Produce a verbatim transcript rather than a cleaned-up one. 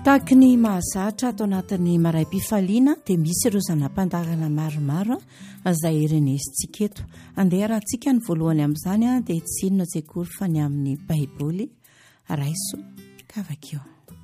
tahaky ny mahazatra ato anatin'ny maray-pifaliana dia misy ireo zanam-pandarana maromaro izay renesintsika eto. Andeha rahantsika ny voalohany amin'izany dia tsy inona tsekory fa ny amin'ny baiboly raiso kavakio.